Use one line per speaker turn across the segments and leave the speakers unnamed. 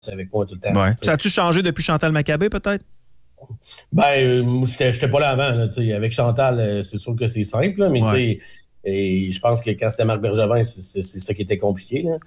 avec moi tout le temps.
Ouais. Ça a-tu changé depuis Chantal Maccabé, peut-être?
Moi, j'étais pas là avant. Là, avec Chantal, c'est sûr que c'est simple, là, mais
Ouais.
et je pense que quand c'était Marc Bergevin, c'est ça qui était compliqué. Là.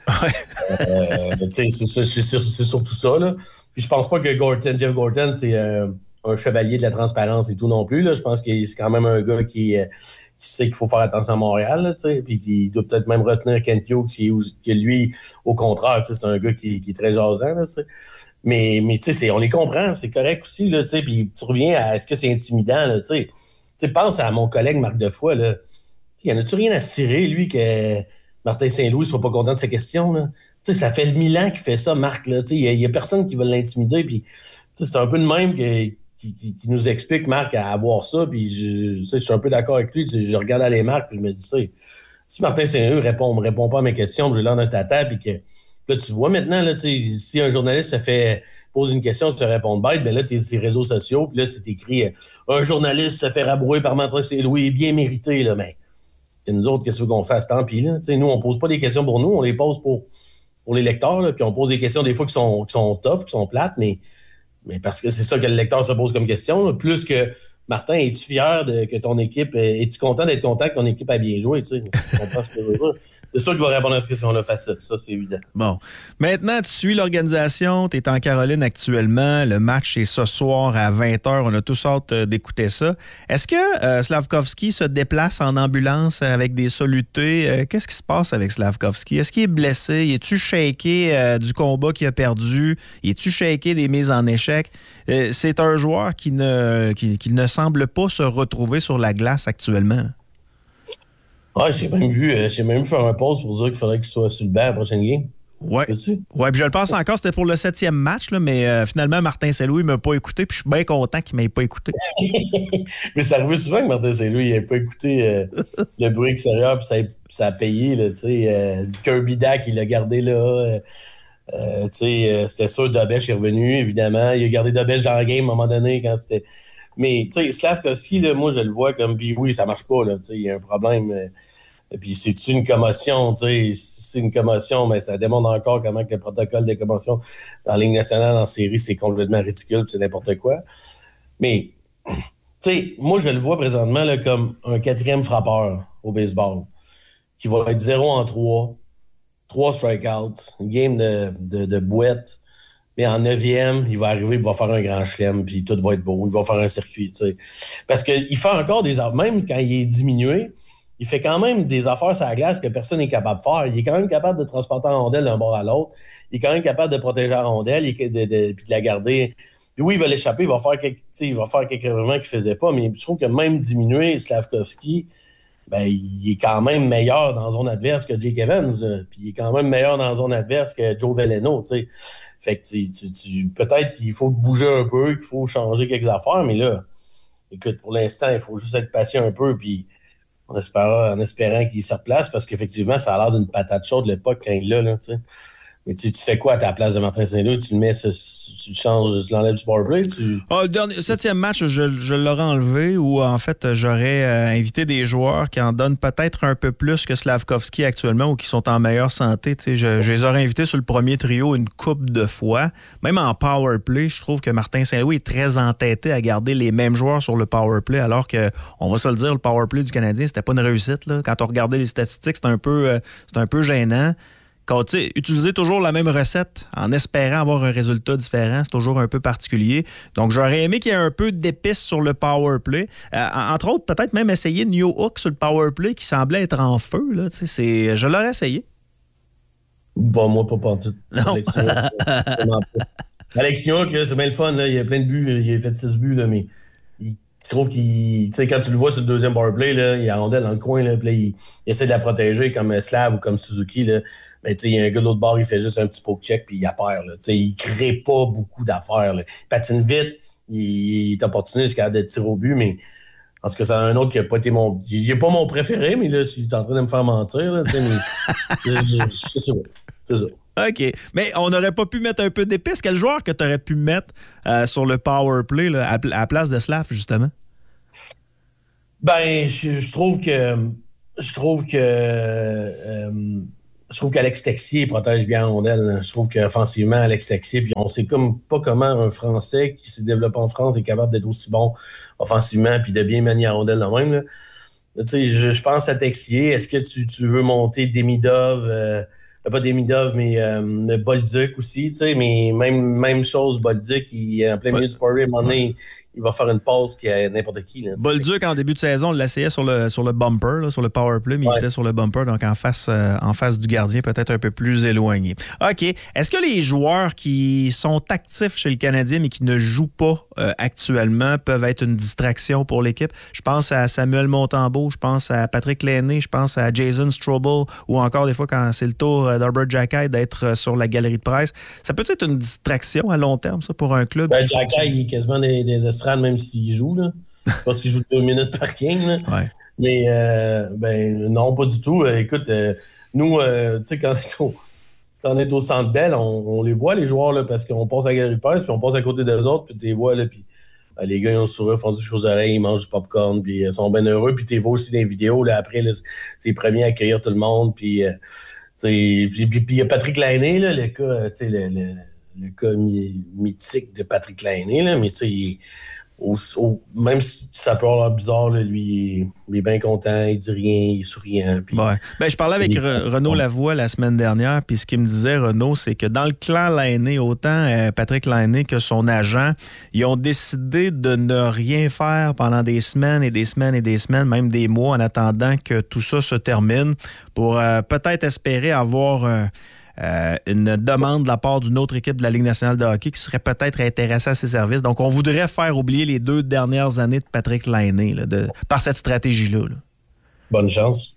C'est surtout ça. Là. Puis je pense pas que Jeff Gorton, c'est un chevalier de la transparence et tout non plus. Là. Je pense que c'est quand même un gars qui sait qu'il faut faire attention à Montréal, là, puis qui doit peut-être même retenir Kent Hughes, qui lui, au contraire, c'est un gars qui est très jasant. Là, mais on les comprend, c'est correct aussi. Là, puis tu reviens à est-ce que c'est intimidant? Là, pense à mon collègue Marc Defoy. Là. Il y en a-tu rien à cirer, lui, que Martin Saint-Louis soit pas content de sa question? Là? Ça fait 1000 ans qu'il fait ça, Marc. Il y a personne qui veut l'intimider. Puis c'est un peu de même qui nous explique, Marc, à avoir ça. Puis je suis un peu d'accord avec lui. Je regarde les marques puis je me dis, si Martin Saint-Louis me répond pas à mes questions, j'ai l'air d'un tata, puis que là, tu vois maintenant, là, si un journaliste pose une question, je te réponds bête, ben là, t'es sur les réseaux sociaux, puis là, c'est écrit un journaliste se fait rabrouer par Martin Saint-Louis, bien mérité, là, mais nous autres, qu'est-ce qu'on fasse? Tant pis, là. Nous, on pose pas des questions pour nous, on les pose pour les lecteurs, là, puis on pose des questions des fois qui sont tough, qui sont plates, mais parce que c'est ça que le lecteur se pose comme question, là. Plus que Martin, es-tu fier que ton équipe, es-tu content d'être content que ton équipe a bien joué, tu comprends ce que je veux dire? C'est sûr qu'il va répondre à cette question-là facile, ça c'est évident.
Bon. Maintenant, tu suis l'organisation, tu es en Caroline actuellement, le match est ce soir à 20h, on a tous hâte d'écouter ça. Est-ce que Slafkovský se déplace en ambulance avec des solutés? Qu'est-ce qui se passe avec Slafkovský? Est-ce qu'il est blessé? Es-tu shaké du combat qu'il a perdu? Es-tu shaké des mises en échec? C'est un joueur qui ne semble pas se retrouver sur la glace actuellement.
Ouais, j'ai même vu faire un pause pour dire qu'il faudrait qu'il soit sur le banc à la prochaine game.
Ouais. Ouais, puis je le pense encore, c'était pour le 7e match, là, mais finalement, Martin Saint-Louis ne m'a pas écouté, puis je suis bien content qu'il ne m'ait pas écouté.
Mais ça arrive souvent que Martin Saint-Louis n'ait pas écouté le bruit extérieur, puis ça a payé, là, tu sais. Kirby Dack, il l'a gardé là. C'était sûr, Dobèche est revenu, évidemment. Il a gardé Dobèche dans la game à un moment donné quand c'était. Mais, tu sais, Slafkovský, là, moi, je le vois comme, puis oui, ça marche pas, là, tu sais, il y a un problème. Puis, c'est une commotion, tu sais, si c'est une commotion, mais ça démontre encore comment que le protocole des commotions dans la Ligue nationale, en série, c'est complètement ridicule, c'est n'importe quoi. Mais, tu sais, moi, je le vois présentement, là, comme un 4e frappeur au baseball, qui va être 0-3 strikeouts, une game de bouette. Mais en 9e, il va arriver, il va faire un grand chelem, puis tout va être beau. Il va faire un circuit, tu sais. Parce qu'il fait encore des affaires, même quand il est diminué, il fait quand même des affaires sur la glace que personne n'est capable de faire. Il est quand même capable de transporter la rondelle d'un bord à l'autre. Il est quand même capable de protéger la rondelle, puis de la garder. Puis oui, il va l'échapper, il va faire quelques mouvements qu'il ne faisait pas, mais je trouve que même diminué, Slafkovský, ben, il est quand même meilleur dans la zone adverse que Jake Evans, puis il est quand même meilleur dans la zone adverse que Joe Veleno, tu sais. Fait que peut-être qu'il faut bouger un peu, qu'il faut changer quelques affaires, mais là, écoute, pour l'instant, il faut juste être patient un peu, puis en espérant qu'il se replace, parce qu'effectivement, ça a l'air d'une patate chaude l'époque quand il l'a, là, tu sais. Mais tu fais quoi à ta place de Martin Saint-Louis? Tu changes, tu l'enlèves du powerplay?
Le 7e match, je l'aurais enlevé, ou en fait, j'aurais invité des joueurs qui en donnent peut-être un peu plus que Slafkovský actuellement ou qui sont en meilleure santé. Je les aurais invités sur le premier trio une couple de fois. Même en powerplay, je trouve que Martin Saint-Louis est très entêté à garder les mêmes joueurs sur le powerplay, alors que, on va se le dire, le powerplay du Canadien, c'était pas une réussite, là. Quand on regardait les statistiques, c'est un peu gênant. Quand, utiliser toujours la même recette en espérant avoir un résultat différent, c'est toujours un peu particulier. Donc, j'aurais aimé qu'il y ait un peu d'épices sur le power play. Entre autres, peut-être même essayer New Hook sur le power play qui semblait être en feu. Là, je l'aurais essayé.
Bon, moi, pas tout.
Non.
Alex New Hook, c'est bien le fun. Là. Il a plein de buts. Il a fait 6 buts, là, mais je trouve qu'il. Tu sais, quand tu le vois sur le deuxième powerplay, là, il y a rondelle dans le coin, là, puis là, il essaie de la protéger comme Slav ou comme Suzuki. Là. Mais tu sais, il y a un gars de l'autre bord, il fait juste un petit poke check, puis il a peur. Tu sais, il crée pas beaucoup d'affaires. Là. Il patine vite, il est opportuniste, capable de tirer au but, mais en tout cas, c'est un autre qui n'a pas été mon. Il n'est pas mon préféré, mais là, il est en train de me faire mentir. Là, c'est ça. C'est ça.
OK. Mais on n'aurait pas pu mettre un peu d'épices. Quel joueur que tu aurais pu mettre sur le power play là, à la place de Slav, justement?
Ben, je trouve que je trouve qu'Alex Texier protège bien la rondelle. Je trouve qu'offensivement, Alex Texier, puis on sait comme pas comment un Français qui s'est développé en France est capable d'être aussi bon offensivement puis de bien manier la rondelle de même. Là. Tu sais, je pense à Texier. Est-ce que tu veux monter Demidov, pas Demidov, mais Bolduc aussi, tu sais, mais même chose, Bolduc, il en plein milieu du party, à un moment donné, il va faire une passe qui a n'importe qui. Là,
Bolduc, en début de saison, on l'essayait sur le bumper, là, sur le power play, mais il était sur le bumper, donc en face du gardien, peut-être un peu plus éloigné. OK. Est-ce que les joueurs qui sont actifs chez le Canadien, mais qui ne jouent pas actuellement, peuvent être une distraction pour l'équipe? Je pense à Samuel Montembeault, je pense à Patrick Laine, je pense à Jason Strobel, ou encore des fois, quand c'est le tour d'Arbor Xhekaj d'être sur la galerie de presse. Ça peut être une distraction à long terme, ça, pour un club?
Ben, Xhekaj, il est quasiment des estrades, même s'il joue. Là. Je pense qu'il joue 2 minutes par game. Là.
Ouais.
Mais non, pas du tout. Écoute, nous, tu sais, quand on est au Centre Bell, on les voit, les joueurs, là, parce qu'on passe à la galerie de presse, puis on passe à côté des autres, puis tu les vois, là, puis les gars, ils ont le sourire, font du choses aux oreilles, ils mangent du popcorn, puis ils sont bien heureux, puis tu les vois aussi dans les vidéos, là, après, là, c'est les premiers à accueillir tout le monde, puis il y a Patrick Laine, là, le cas, tu sais, le cas mythique de Patrick Laine, là, mais tu sais, même si ça peut avoir l'air bizarre, là, lui, il est bien content, il dit rien, il est souriant. Puis,
ouais. Ben, je parlais avec Renaud Lavoie la semaine dernière, puis ce qu'il me disait, Renaud, c'est que dans le clan Laine, autant Patrick Laine que son agent, ils ont décidé de ne rien faire pendant des semaines et des semaines et des semaines, même des mois, en attendant que tout ça se termine, pour peut-être espérer avoir une demande de la part d'une autre équipe de la Ligue nationale de hockey qui serait peut-être intéressée à ses services. Donc, on voudrait faire oublier les 2 dernières années de Patrick Laine là, par cette stratégie-là. Là.
Bonne chance.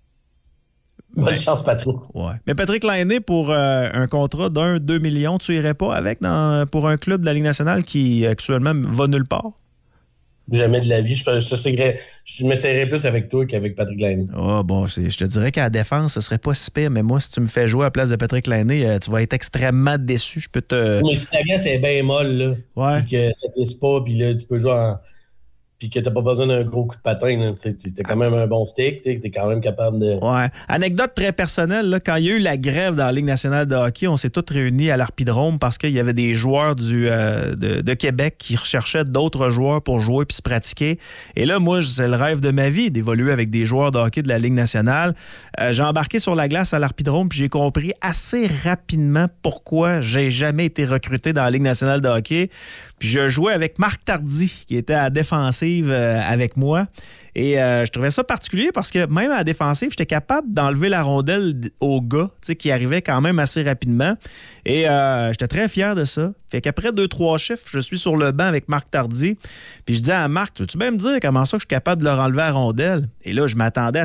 Bonne chance, Patrick.
Ouais. Mais Patrick Laine, pour un contrat d'1-2 millions, tu irais pas avec pour un club de la Ligue nationale qui actuellement va nulle part?
Jamais de la vie. Je m'essayerais plus avec toi qu'avec Patrick Laine.
Oh, bon, je te dirais qu'à la défense, ce serait pas si pire, mais moi, si tu me fais jouer à la place de Patrick Laine, tu vas être extrêmement déçu. Je peux te.
Mais si ta glace est bien molle, là,
ouais.
puis que ça ne glisse pas, puis là, tu peux jouer puis que t'as pas besoin d'un gros coup de patin, t'as quand même un bon stick, t'es quand même capable de...
Ouais. Anecdote très personnelle, là, quand il y a eu la grève dans la Ligue nationale de hockey, on s'est tous réunis à l'Arpidrome parce qu'il y avait des joueurs de Québec qui recherchaient d'autres joueurs pour jouer puis se pratiquer. Et là, moi, c'est le rêve de ma vie d'évoluer avec des joueurs de hockey de la Ligue nationale. J'ai embarqué sur la glace à l'Arpidrome puis j'ai compris assez rapidement pourquoi j'ai jamais été recruté dans la Ligue nationale de hockey. Puis je jouais avec Marc Tardy, qui était à la défensive avec moi. Et je trouvais ça particulier parce que même à la défensive, j'étais capable d'enlever la rondelle au gars, qui arrivait quand même assez rapidement. Et j'étais très fier de ça. Fait qu'après 2-3 chiffres, je suis sur le banc avec Marc Tardy. Puis je dis à Marc, veux-tu bien me dire comment ça je suis capable de leur enlever la rondelle? Et là, je m'attendais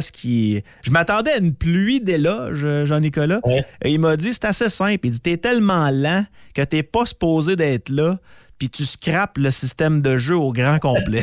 à une pluie d'éloges, Jean-Nicolas. Ouais. Et il m'a dit, c'est assez simple. Il dit, t'es tellement lent que t'es pas supposé d'être là. Puis tu scrapes le système de jeu au grand complet.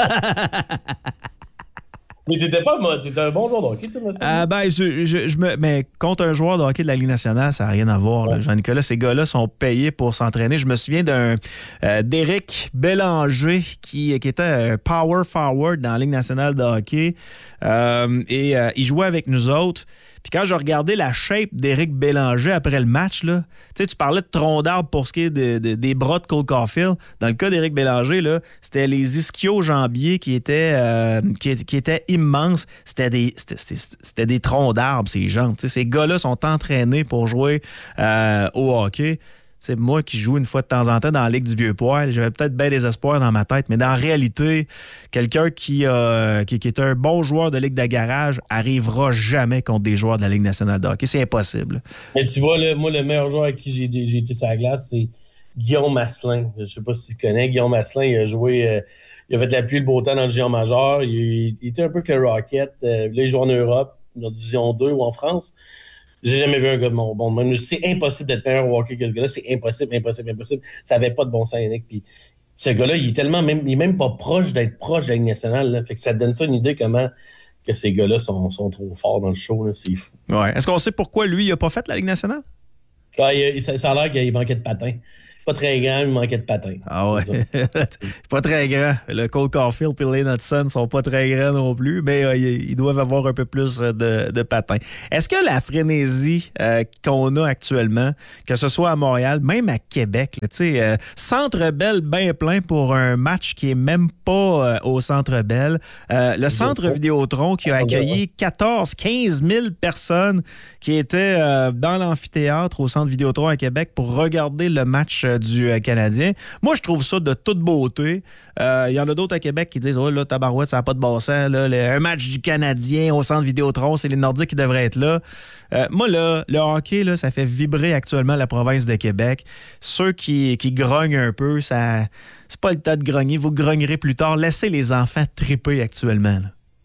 Mais t'étais un bon joueur de hockey, tu me
semble. Mais contre un joueur de hockey de la Ligue nationale, ça n'a rien à voir. Ouais. Jean-Nicolas, ces gars-là sont payés pour s'entraîner. Je me souviens d'Éric Bélanger qui était un power forward dans la Ligue nationale de hockey. Il jouait avec nous autres. Puis quand je regardais la shape d'Éric Bélanger après le match, là, tu parlais de tronc d'arbre pour ce qui est des bras de Cole Caulfield. Dans le cas d'Éric Bélanger, là, c'était les ischio-jambiers qui étaient immenses. C'était des troncs d'arbre, ces jambes. T'sais, ces gars-là sont entraînés pour jouer au hockey. C'est moi qui joue une fois de temps en temps dans la Ligue du Vieux-Poil, j'avais peut-être bien des espoirs dans ma tête, mais dans la réalité, quelqu'un qui est un bon joueur de Ligue de garage arrivera jamais contre des joueurs de la Ligue nationale de hockey. C'est impossible.
Mais tu vois, moi, le meilleur joueur avec qui j'ai été sur la glace, c'est Guillaume Asselin. Je ne sais pas si tu connais. Guillaume Asselin, il a joué... il a fait la pluie et le beau temps dans le géant majeur. Il était un peu que le Rocket. Là, il joue en Europe, dans Division 2 ou en France. J'ai jamais vu un gars de mon bon même. C'est impossible d'être meilleur au hockey que ce gars-là. C'est impossible. Ça n'avait pas de bon sens, Yannick. Puis ce gars-là, il est même pas proche d'être proche de la Ligue nationale. Là. Fait que ça te donne ça une idée comment que ces gars-là sont trop forts dans le show. Là. C'est fou.
Ouais. Est-ce qu'on sait pourquoi lui, il n'a pas fait la Ligue nationale?
Ça a l'air qu'il manquait de patins. pas très grand, il manquait de patins.
Ah ouais. Pas très grand. Le Cole Caulfield et Lane Hudson sont pas très grands non plus, mais ils doivent avoir un peu plus de patins. Est-ce que la frénésie qu'on a actuellement, que ce soit à Montréal, même à Québec, Centre Bell bien plein pour un match qui est même pas au Centre Bell. Le Centre Vidéotron qui a accueilli 15 000 personnes qui étaient dans l'amphithéâtre au Centre Vidéotron à Québec pour regarder le match du Canadien. Moi, je trouve ça de toute beauté. Il y en a d'autres à Québec qui disent « Oh là, tabarouette, ça n'a pas de bon sens. Là, un match du Canadien au Centre Vidéotron, c'est les Nordiques qui devraient être là. » Moi, là, le hockey, là, ça fait vibrer actuellement la province de Québec. Ceux qui grognent un peu, ça, c'est pas le temps de grogner. Vous grognerez plus tard. Laissez les enfants triper actuellement.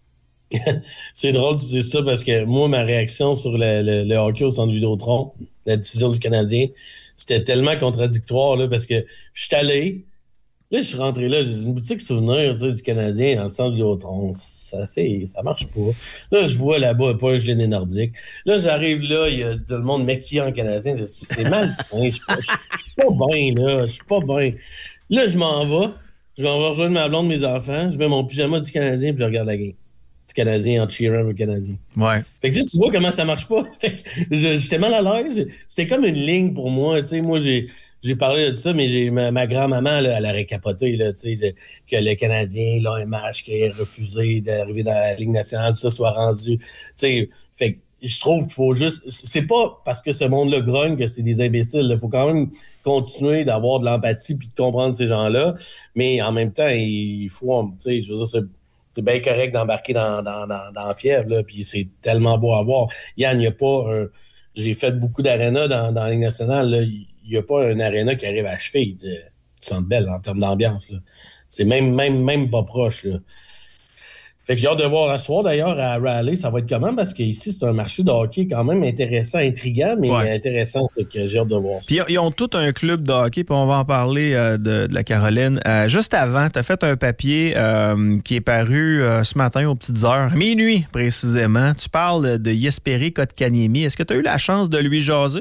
C'est drôle que tu dises ça parce que moi, ma réaction sur le hockey au Centre Vidéotron, la décision du Canadien, c'était tellement contradictoire là, parce que je suis allé, là, je suis rentré là, j'ai une boutique souvenir du Canadien dans le Centre Vidéotron. Ça marche pas. Là, je vois là-bas pas un gelé nordique. Là, j'arrive là, il y a tout le monde maquillé en Canadien. C'est malsain. Je suis pas bien, là. Je suis pas bien. Là, je m'en vais. Je vais rejoindre ma blonde, mes enfants. Je mets mon pyjama du Canadien puis je regarde la game du Canadien en cheerant le Canadien.
Ouais.
Fait que tu vois comment ça marche pas. Fait que j'étais mal à l'aise. C'était comme une ligne pour moi. Tu sais, moi, j'ai parlé de ça, mais ma grand-maman, là, elle aurait capoté là, tu sais, que le Canadien, là, un match qui ait refusé d'arriver dans la Ligue nationale, ça soit rendu. Tu sais, fait que je trouve qu'il faut juste. C'est pas parce que ce monde-là grogne que c'est des imbéciles. Il faut quand même continuer d'avoir de l'empathie puis de comprendre ces gens-là. Mais en même temps, il faut. Tu sais, je veux dire, c'est bien correct d'embarquer dans la fièvre, là, puis c'est tellement beau à voir. Yann, il n'y a pas un... J'ai fait beaucoup d'arénas dans la Ligue nationale, là. Il n'y a pas un aréna qui arrive à cheville du Centre Bell en termes d'ambiance, là. C'est même pas proche, là. Fait que j'ai hâte de voir à soir, d'ailleurs, à Raleigh, ça va être comment? Parce qu'ici, c'est un marché de hockey quand même intéressant, intriguant, mais intéressant, c'est que j'ai hâte de voir ça.
Puis ils ont tout un club de hockey, puis on va en parler de la Caroline. Juste avant, tu as fait un papier qui est paru ce matin aux petites heures, minuit précisément. Tu parles de Jesperi Kotkaniemi. Est-ce que tu as eu la chance de lui jaser?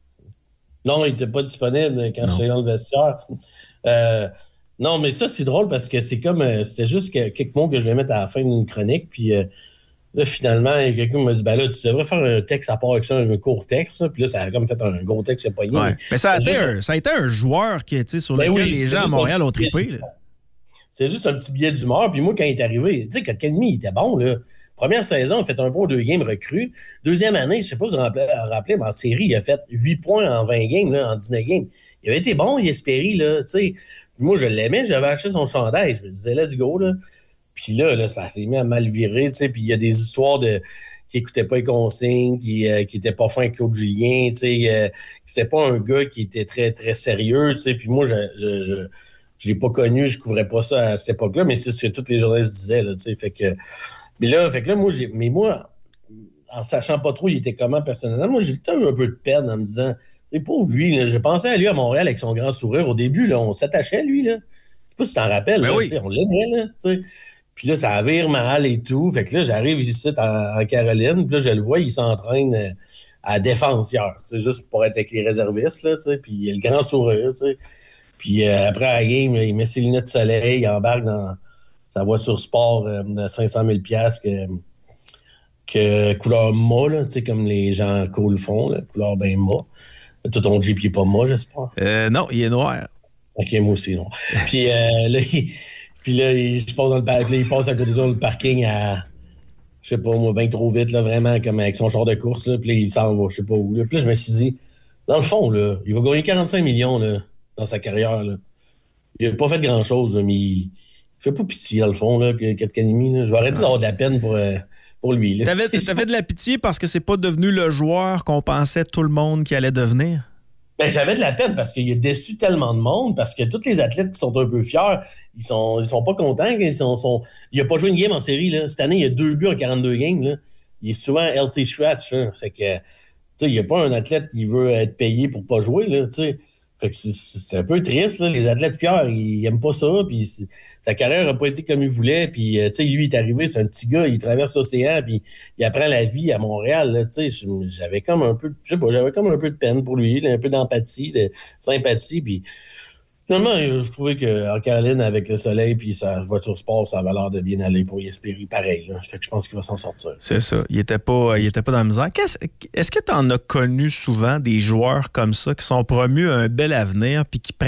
Non, il n'était pas disponible quand je suis dans le vestiaire. Non, mais ça, c'est drôle parce que c'est comme... c'était juste quelques mots que je vais mettre à la fin d'une chronique. Puis là, finalement, quelqu'un m'a dit, ben là, tu devrais faire un texte à part avec ça, un court texte. Ça. Puis là, ça a comme fait un gros texte, c'est pogné.
Ouais. Mais ça a été un joueur sur lequel les gens à Montréal ont trippé.
C'est juste un petit billet d'humeur. Puis moi, quand il est arrivé, tu sais, Kotkaniemi, il était bon, là. Première saison, il a fait 1 point 2 games recrues. Deuxième année, je ne sais pas si vous vous rappelez, mais en série, il a fait 8 points en 20 games, là, en 19 games. Il avait été bon, Jesperi, là, tu sais. Moi, je l'aimais, j'avais acheté son chandail. Je me disais, let's go, là. Puis là, ça s'est mis à mal virer, tu sais. Puis il y a des histoires qui n'écoutaient pas les consignes, qui n'étaient pas fins avec Claude Julien, tu sais. C'était pas un gars qui était très, très sérieux, tu sais. Puis moi, je l'ai pas connu, je couvrais pas ça à cette époque-là, mais c'est ce que tous les journalistes disaient, là, tu sais. Fait que là, moi, en sachant pas trop il était comment personnellement, moi, j'ai eu un peu de peine en me disant, c'est pauvre lui, là, je pensais à lui à Montréal avec son grand sourire. Au début, là, on s'attachait à lui, là. Je sais pas si tu t'en rappelles, là,
oui.
On l'aimait, là, tu sais. Puis là, ça vire mal et tout. Fait que là, j'arrive ici en Caroline, puis là, je le vois, il s'entraîne à la défense hier, tu sais, juste pour être avec les réservistes, là, tu sais, puis il a le grand sourire, tu sais. Puis après la game, il met ses lunettes de soleil, il embarque dans sa voiture sport de 500 000 $, que couleur mat, là, tu sais, comme les gens cool font, là, couleur bien mat. Tout ton Jeep, il n'est pas mat, j'espère.
Non, il est noir.
OK, moi aussi, non. Puis là, je passe dans le parking, il passe à côté de le parking à, je sais pas, moi, bien trop vite, là, vraiment, comme avec son char de course, là, puis là, il s'en va, je sais pas où. Là. Puis là, je me suis dit, dans le fond, là, il va gagner 45 millions, là, dans sa carrière, là. Il n'a pas fait grand-chose, là, mais il fait pas pitié, dans le fond, là, Kotkaniemi, là. Je vais arrêter d'avoir de la peine pour lui, là.
T'avais de la pitié parce que c'est pas devenu le joueur qu'on pensait tout le monde qui allait devenir?
Ben, j'avais de la peine parce qu'il a déçu tellement de monde, parce que tous les athlètes qui sont un peu fiers, ils sont pas contents. Il a pas joué une game en série, là. Cette année, il a 2 buts en 42 games, là. Il est souvent healthy scratch, là. Fait que, tu sais, il n'y a pas un athlète qui veut être payé pour pas jouer, là, tu sais. Fait que c'est un peu triste, là. Les athlètes fiers, ils aiment pas ça, puis sa carrière n'a pas été comme il voulait, puis tu sais, lui, il est arrivé, c'est un petit gars, il traverse l'océan, puis il apprend la vie à Montréal, là, tu sais, j'avais comme un peu, je sais pas, j'avais comme un peu de peine pour lui, là, un peu d'empathie, de sympathie, puis finalement, je trouvais qu'en Caroline, avec le soleil puis sa voiture sport, ça avait l'air de bien aller pour y espérer pareil, là. Fait que je pense qu'il va s'en sortir.
C'est ça. Il était pas dans la misère. Est-ce que tu en as connu souvent des joueurs comme ça qui sont promus à un bel avenir puis qui